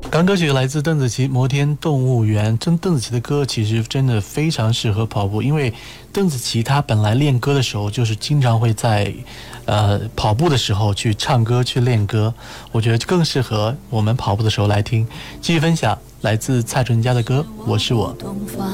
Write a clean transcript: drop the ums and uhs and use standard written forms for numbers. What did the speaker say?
刚歌曲来自邓紫棋《摩天动物园》。邓紫棋的歌其实真的非常适合跑步，因为邓紫棋她本来练歌的时候就是经常会在跑步的时候去唱歌去练歌，我觉得更适合我们跑步的时候来听。继续分享来自蔡淳佳的歌《我是我》。